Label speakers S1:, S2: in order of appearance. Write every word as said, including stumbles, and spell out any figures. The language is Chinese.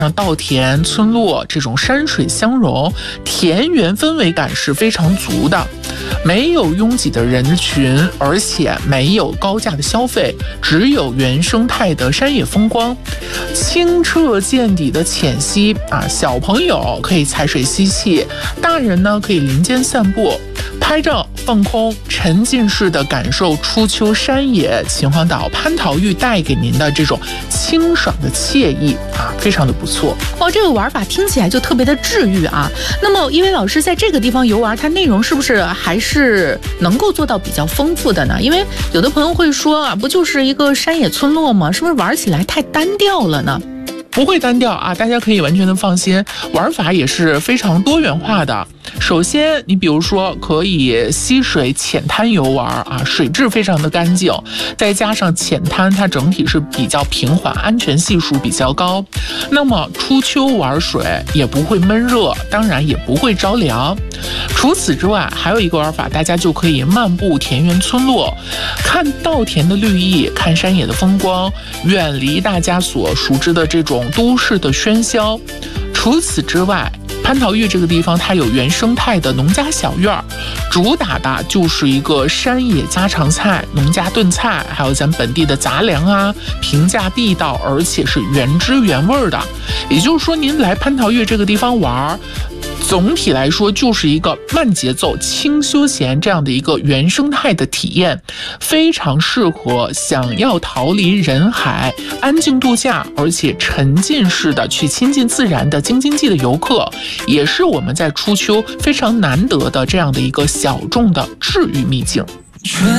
S1: 稻田、村落这种山水相融，田园氛围感是非常足的。没有拥挤的人群，而且没有高价的消费，只有原生态的山野风光，清澈见底的浅溪啊，小朋友可以踩水嬉戏，大人呢可以林间散步。拍照放空，沉浸式的感受初秋山野，秦皇岛蟠桃峪带给您的这种清爽的惬意啊，非常的不错。
S2: 哇，这个玩法听起来就特别的治愈啊。那么一位老师在这个地方游玩，它内容是不是还是能够做到比较丰富的呢？因为有的朋友会说啊，不就是一个山野村落吗？是不是玩起来太单调了呢？
S1: 不会单调啊，大家可以完全的放心，玩法也是非常多元化的。首先你比如说可以溪水浅滩游玩啊，水质非常的干净，再加上浅滩它整体是比较平缓，安全系数比较高，那么初秋玩水也不会闷热，当然也不会着凉。除此之外还有一个玩法，大家就可以漫步田园村落，看稻田的绿意，看山野的风光，远离大家所熟知的这种都市的喧嚣。除此之外，蟠桃峪这个地方它有原生态的农家小院，主打的就是一个山野家常菜、农家炖菜，还有咱本地的杂粮啊，平价地道，而且是原汁原味的。也就是说，您来蟠桃峪这个地方玩，总体来说就是一个慢节奏、轻休闲这样的一个原生态的体验，非常适合想要逃离人海、安静度假，而且沉浸式的去亲近自然的京津冀的游客，也是我们在初秋非常难得的这样的一个小众的治愈秘境。